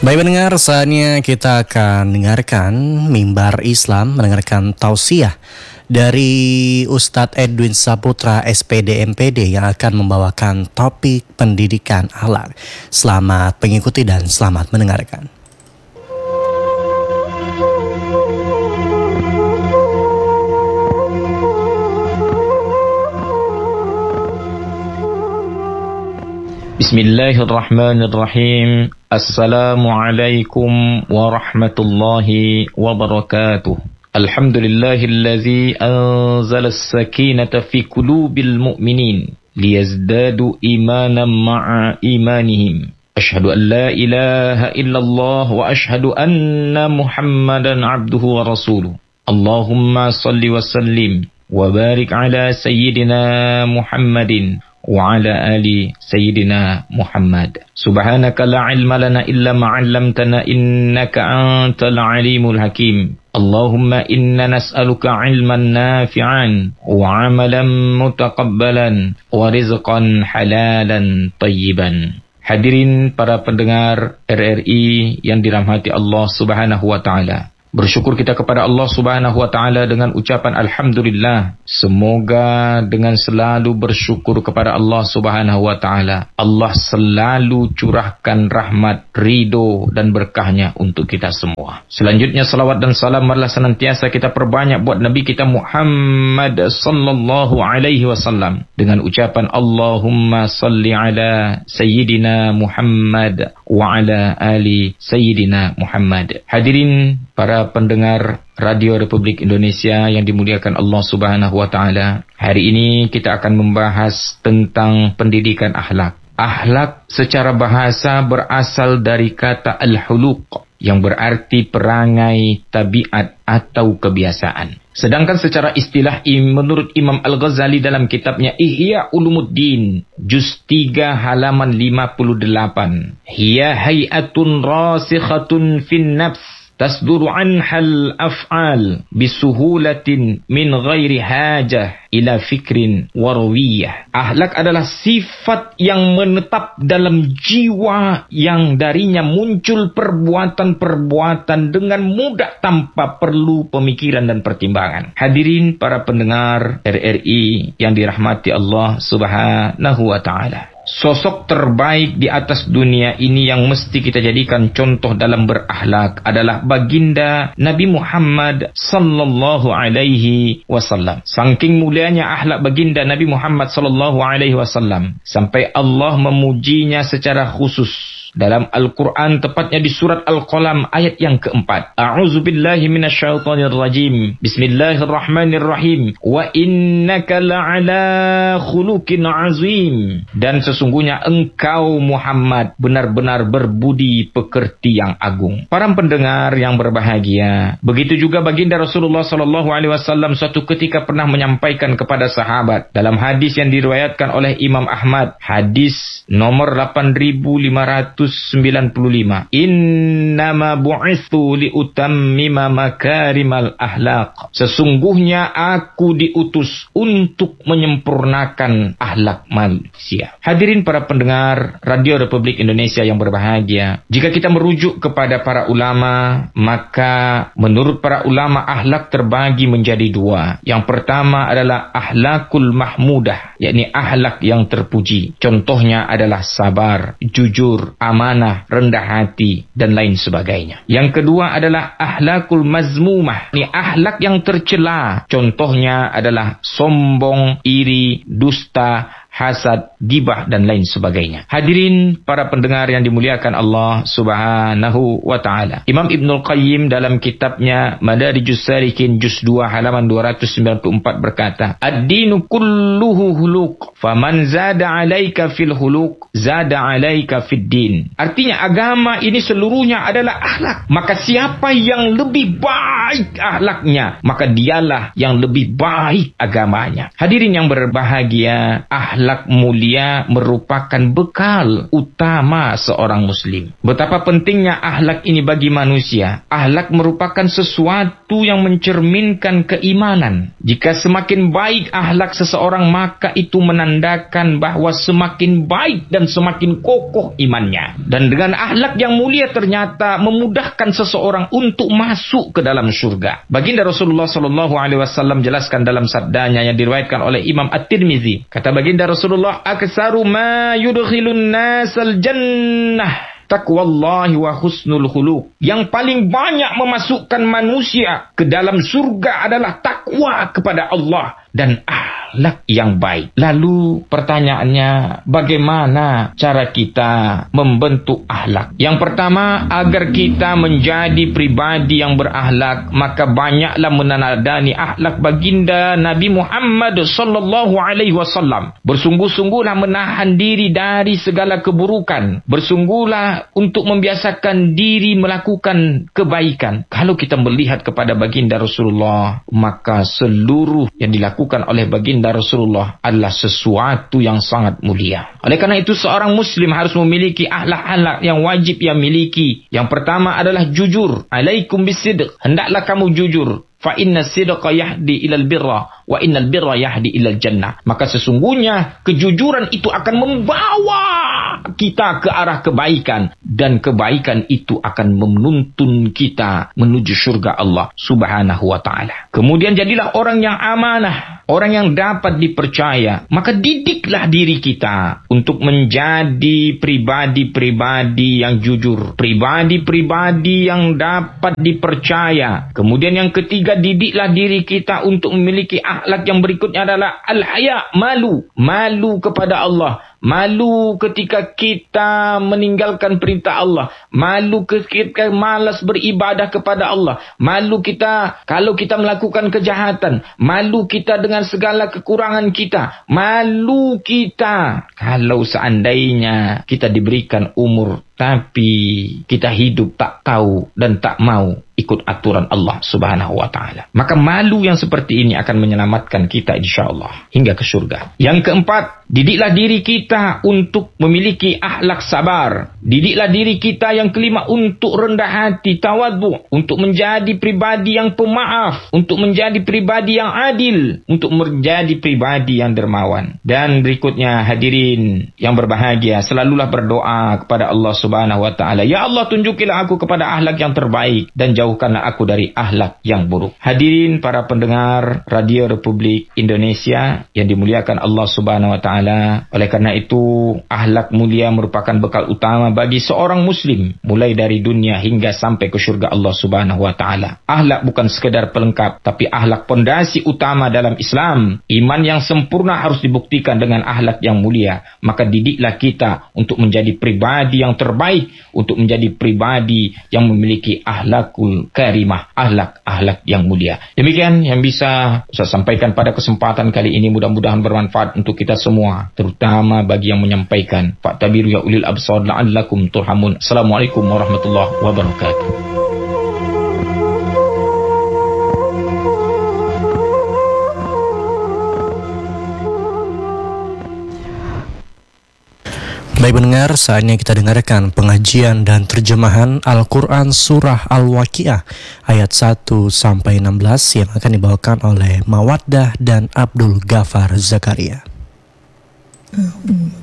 Baik pendengar, saatnya kita akan dengarkan Mimbar Islam, mendengarkan tausiah dari Ustadz Edwin Saputra SPD MPD yang akan membawakan topik pendidikan akhlak. Selamat mengikuti dan selamat mendengarkan. Bismillahirrahmanirrahim. Assalamualaikum warahmatullahi wabarakatuh. Alhamdulillahilladzi anzala as-sakinata fi qulubil mu'minin liyazdadu imanan ma'a imanihim. Ashhadu an la ilaha illallah wa ashhadu anna Muhammadan abduhu wa rasuluh. Allahumma salli wa sallim wa barik ala sayyidina Muhammadin wa ala ali sayyidina Muhammad. Subhanaka la ilma lana illa ma 'allamtana innaka antal alimul hakim. Allahumma inna nas'aluka ilman nafi'an wa 'amalan mutaqabbalan wa rizqan halalan tayyiban. Hadirin para pendengar RRI yang dirahmati Allah Subhanahu wa taala. Bersyukur kita kepada Allah Subhanahu wa taala dengan ucapan alhamdulillah. Semoga dengan selalu bersyukur kepada Allah Subhanahu wa taala, Allah selalu curahkan rahmat, ridho dan berkahnya untuk kita semua. Selanjutnya salawat dan salam marilah senantiasa kita perbanyak buat Nabi kita Muhammad sallallahu alaihi wasallam dengan ucapan Allahumma salli ala sayyidina Muhammad wa ala ali sayyidina Muhammad. Hadirin para pendengar Radio Republik Indonesia yang dimuliakan Allah Subhanahu wa taala. Hari ini kita akan membahas tentang pendidikan akhlak. Akhlak secara bahasa berasal dari kata al-huluq yang berarti perangai, tabiat atau kebiasaan. Sedangkan secara istilah menurut Imam Al-Ghazali dalam kitabnya Ihya Ulumuddin juz 3 halaman 58. Hiya hay'atun rasikhatun fin nafs tasduru anhal af'al bisuhulatin min ghairi hajah ila fikrin warwiyah. Akhlak adalah sifat yang menetap dalam jiwa yang darinya muncul perbuatan-perbuatan dengan mudah tanpa perlu pemikiran dan pertimbangan. Hadirin para pendengar RRI yang dirahmati Allah Subhanahu wa taala. Sosok terbaik di atas dunia ini yang mesti kita jadikan contoh dalam berakhlak adalah baginda Nabi Muhammad sallallahu alaihi wasallam. Saking mulianya akhlak baginda Nabi Muhammad sallallahu alaihi wasallam sampai Allah memujinya secara khusus dalam Al-Quran, tepatnya di surat Al-Qalam ayat yang keempat. A'udzubillahi minasyaitonir rajim. Bismillahirrahmanirrahim. Wa innaka la'ala khuluqin azim. Dan sesungguhnya engkau Muhammad benar-benar berbudi pekerti yang agung. Para pendengar yang berbahagia, begitu juga baginda Rasulullah sallallahu alaihi wasallam suatu ketika pernah menyampaikan kepada sahabat dalam hadis yang diriwayatkan oleh Imam Ahmad, hadis nomor 8595. Innama bu'ithu liutammima makarimal akhlaq. Sesungguhnya aku diutus untuk menyempurnakan akhlak manusia. Hadirin para pendengar Radio Republik Indonesia yang berbahagia, jika kita merujuk kepada para ulama, maka menurut para ulama akhlak terbagi menjadi dua. Yang pertama adalah akhlakul mahmudah, yakni akhlak yang terpuji. Contohnya adalah sabar, jujur, amanah, rendah hati, dan lain sebagainya. Yang kedua adalah akhlakul mazmumah. Ini akhlak yang tercela. Contohnya adalah sombong, iri, dusta, hasad, gibah, dan lain sebagainya. Hadirin para pendengar yang dimuliakan Allah Subhanahu wa taala. Imam Ibnul Qayyim dalam kitabnya Madarijus Salikin juz 2 halaman 294 berkata, "Ad-dinu kulluhu huluq, faman zada 'alaika fil huluq, zada 'alaika fid din." Artinya agama ini seluruhnya adalah akhlak. Maka siapa yang lebih baik akhlaknya, maka dialah yang lebih baik agamanya. Hadirin yang berbahagia, akhlak mulia merupakan bekal utama seorang muslim. Betapa pentingnya akhlak ini bagi manusia. Akhlak merupakan sesuatu sesuatu yang mencerminkan keimanan. Jika semakin baik akhlak seseorang, maka itu menandakan bahwa semakin baik dan semakin kokoh imannya. Dan dengan akhlak yang mulia ternyata memudahkan seseorang untuk masuk ke dalam surga. Baginda Rasulullah SAW jelaskan dalam sabdanya yang diriwayatkan oleh Imam At-Tirmizi. Kata baginda Rasulullah, "Aksaru ma yudkhilun nasal jannah taqwallahi wa husnul khuluq." Yang paling banyak memasukkan manusia ke dalam surga adalah takwa kepada Allah dan akhlak yang baik. Lalu pertanyaannya, bagaimana cara kita membentuk akhlak? Yang pertama, agar kita menjadi pribadi yang berakhlak, maka banyaklah meneladani akhlak baginda Nabi Muhammad sallallahu alaihi wasallam. Bersungguh-sungguhlah menahan diri dari segala keburukan. Bersungguhlah untuk membiasakan diri melakukan kebaikan. Kalau kita melihat kepada baginda Rasulullah, maka seluruh yang dilakukan oleh baginda Rasulullah adalah sesuatu yang sangat mulia. Oleh karena itu, seorang muslim harus memiliki akhlak-akhlak yang wajib ia miliki. Yang pertama adalah jujur. Alaikum bisidq. Hendaklah kamu jujur. Fa inna sidqa yahdi ilal birra wa innal birra yahdi ilal jannah. Maka sesungguhnya kejujuran itu akan membawa kita ke arah kebaikan, dan kebaikan itu akan menuntun kita menuju surga Allah Subhanahu wa taala. Kemudian jadilah orang yang amanah, orang yang dapat dipercaya. Maka didiklah diri kita untuk menjadi pribadi-pribadi yang jujur, pribadi-pribadi yang dapat dipercaya. Kemudian yang ketiga, didiklah diri kita untuk memiliki akhlak yang berikutnya adalah al-haya, malu. Malu kepada Allah. Malu ketika kita meninggalkan perintah Allah. Malu ketika malas beribadah kepada Allah. Malu kita kalau kita melakukan kejahatan. Malu kita dengan segala kekurangan kita. Malu kita kalau seandainya kita diberikan umur, tapi kita hidup tak tahu dan tak mau ikut aturan Allah Subhanahu wa taala. Maka malu yang seperti ini akan menyelamatkan kita insyaallah hingga ke surga. Yang keempat, didiklah diri kita untuk memiliki akhlak sabar. Didiklah diri kita yang kelima untuk rendah hati, tawadhu, untuk menjadi pribadi yang pemaaf, untuk menjadi pribadi yang adil, untuk menjadi pribadi yang dermawan. Dan berikutnya, hadirin yang berbahagia, selalulah berdoa kepada Allah Subhanahu wa taala, ya Allah, tunjukilah aku kepada akhlak yang terbaik dan jauhkanlah aku dari akhlak yang buruk. Hadirin para pendengar Radio Republik Indonesia yang dimuliakan Allah Subhanahu wa taala, oleh karena itu akhlak mulia merupakan bekal utama bagi seorang muslim mulai dari dunia hingga sampai ke surga Allah Subhanahu wa taala. Akhlak bukan sekedar pelengkap, tapi akhlak pondasi utama dalam Islam. Iman yang sempurna harus dibuktikan dengan akhlak yang mulia. Maka didiklah kita untuk menjadi pribadi yang terbaik, untuk menjadi pribadi yang memiliki akhlakul karimah, akhlak yang mulia. Demikian yang bisa saya sampaikan pada kesempatan kali ini, mudah-mudahan bermanfaat untuk kita semua, terutama bagi yang menyampaikan. Fa'tabiru ya ulil absar la'allakum turhamun. Assalamualaikum warahmatullahi wabarakatuh. Baik pendengar, saatnya kita dengarkan pengajian dan terjemahan Al-Quran Surah Al-Waqiah ayat 1-16 yang akan dibawakan oleh Mawaddah dan Abdul Ghafar Zakaria.